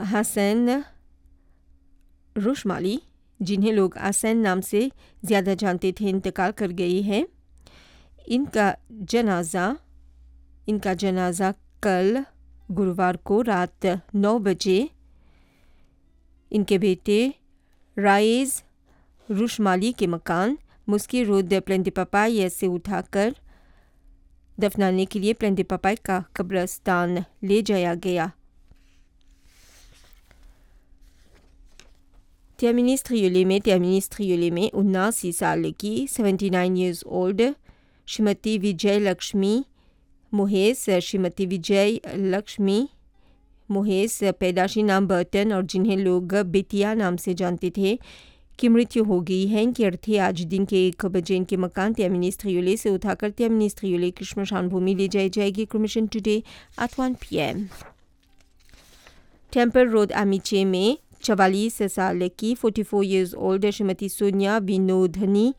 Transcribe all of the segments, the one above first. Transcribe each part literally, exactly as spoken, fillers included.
हसन रुशमाली, जिन्हें लोग हसन नाम से ज़्यादा जानते थे, इंतकाल कर गई है। इनका जनाजा इनका जनाजा कल गुरुवार को रात नौ बजे इनके बेटे राइज रुशमाली के मकान मुस्की रोड प्लेंटी पपाई से उठाकर दफनाने के लिए प्लेंटी पपाई का कब्रिस्तान ले जाया गया। terminus Triolet में terminus Triolet में उन्नासी साल की उन्यासी years old श्रीमती विजय लक्ष्मी मोहेस श्रीमती विजय लक्ष्मी मोहेस पैदाशी नाम बर्टन और जिन्हें लोग बेतिया नाम से जानते थे की मृत्यु हो गई है। इनकी अर्थी आज दिन के एक बजे इनके मकान terminus Triolet से उठाकर terminus Triolet की श्मशान भूमि ले जाई जाएगी। Cremation today at one P M. Temple road अमीचे में चवालीस साल की चौवालीस years old श्रीमती सोनिया विनोदनी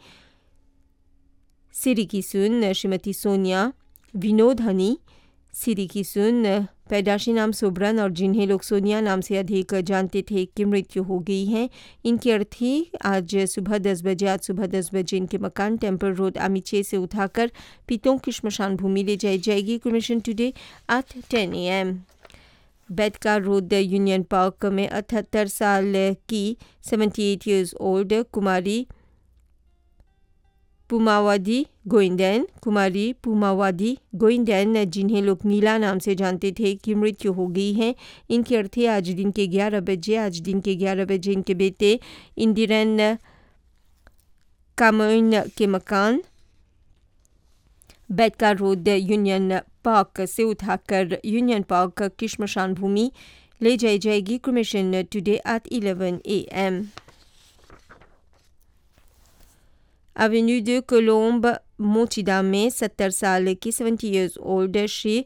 सिरिकिसुन श्रीमती सोनिया विनोदनी सिरिकिसुन पैदाशी नाम सुब्रन और जिन्हें लोग सोनिया नाम से अधिक जानते थे की मृत्यु हो गई है। इनकी अर्थी आज सुबह दस बजे आज सुबह दस बजे इनके मकान टेम्पल रोड अमीचे से उठाकर पीतों की श्मशान भूमि ले जाई जाएगी। क्रिमेशन टुडे एट टेन A M. बेडका road union park में अठहत्तर साल की अठहत्तर years old कुमारी पुमावादी गोइंदन कुमारी पुमावादी गोइंदन जिन्हें लोग नीला नाम से जानते थे की मृत्यु हो गई है। इनके अर्थी आज दिन के ग्यारह बजे आज दिन के ग्यारह बजे इनके बेटे इंदिरन कामोइन के मकान बेडका रोड यूनियन पार्क से उठाकर यूनियन पार्क की श्मशान भूमि ले जाई जाएगी। Cremation today at eleven A M. Avenue de Colombe मोचिदा में सत्तर साल की सत्तर years old श्री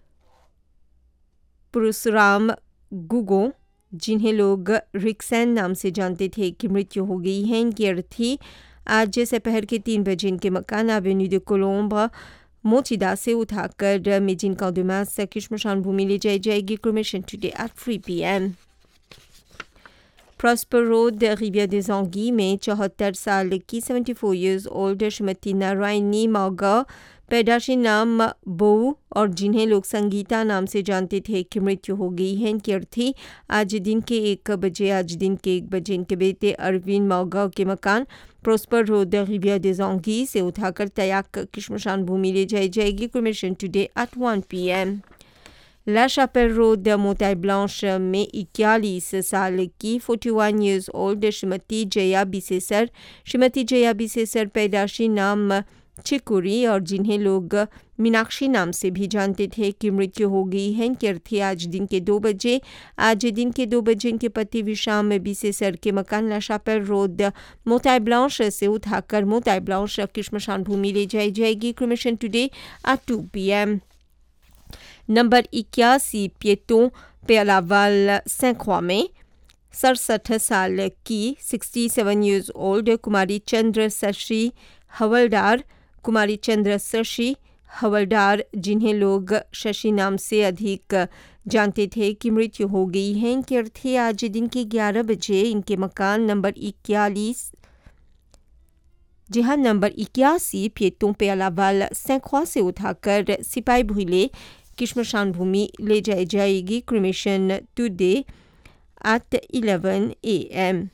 पुरुषराम गुगो जिन्हें लोग रिक्सन नाम से जानते थे की मृत्यु हो गई है। इनकी अर्थी आज दोपहर के तीन बजे इनके मकान एवेन्यू de Colombe मोचिदा से उठाकर मेजिन काउडमास की श्मशान भूमि ले जाई जाएगी। Cremation today at three P M. Prosper road रिवियर des Anguilles में चौहत्तर साल की चौहत्तर years old श्रीमती नारायणी मौगा पैदाशी नाम बो और जिन्हें लोग संगीता नाम से जानते थे की मृत्यु हो गई है। इनकी अर्थी आज दिन के एक बजे आज दिन के एक बजे इनके बेटे अरविंद मौगा के मकान प्रॉस्पर रोड रिवियर des Anguilles से उठाकर तयाक की श्मशान भूमि ले जाई जाएगी। Cremation today at one P M. ला शापेल रोड मोताई ब्लांच में इक्यालीस साल की इकतालीस years old श्रीमती जया बिसेसर श्रीमती जया बिसेसर पैदाशी नाम चिकुरी और जिन्हें लोग मीनाक्षी नाम से भी जानते थे की मृत्यु हो गई है। इनकी अर्थी आज दिन के दो बजे आज दिन के दो बजे इनके पति विशाम बिसेसर के मकान ला शापेल रोड मोताई ब्लांच से उठाकर मोताई ब्लांच की श्मशान भूमि ले जाई जाएगी। Cremation today at two P M. Number इक्यासी पिएटों पेलावाल सैंक्वा में सड़सठ साल की सड़सठ years old कुमारी चंद्र शशि हवलदार कुमारी चंद्र शशि हवलदार जिन्हें लोग शशि नाम से अधिक जानते थे की मृत्यु हो गई है। इनकी अर्थी आज दिन के ग्यारह बजे इनके मकान नंबर इक्यालीस जी हाँ नंबर इक्यासी पिएटों पेलावाल सैंक्वा से उठाकर सिपाही भूले की श्मशान भूमि ले जाई जाएगी। Cremation today at eleven A M.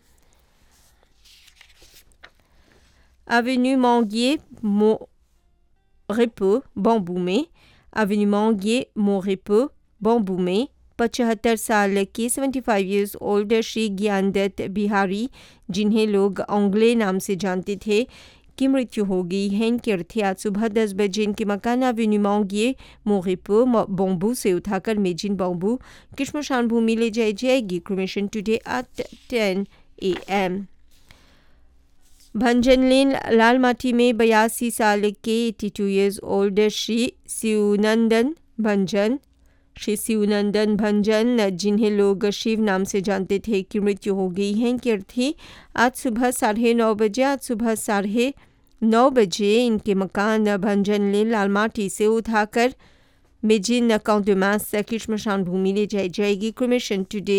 Avenue Manguier Montrepo bamboo में एवेन्यू Manguier Montrepo बम्बू में पचहत्तर साल की पचहत्तर years old श्री ज्ञानदत्त बिहारी जिन्हें लोग अंग्ले नाम से जानते थे की मृत्यु हो गई है। इनकी अर्थी आज सुबह दस बजे इनके मकान एवेन्यू Manguier Montrepo बम्बू से उठाकर मेजिन बम्बू की श्मशान भूमि ले जाई जाएगी। क्रिमेशन टुडे एट टेन ए एम। भंजन लेन लालमाटी में बयासी साल के बयासी years old श्री शिवनंदन भंजन श्री शिवनंदन भंजन जिन्हें लोग शिव नाम से जानते थे की मृत्यु हो गई है। इनकी अर्थी आज सुबह साढ़े नौ बजे आज सुबह साढ़े नौ बजे इनके मकान भंजन लेन लालमाटी से उठाकर मेजिन काउंटमास की श्मशान भूमि ले जाई जाएगी। Cremation today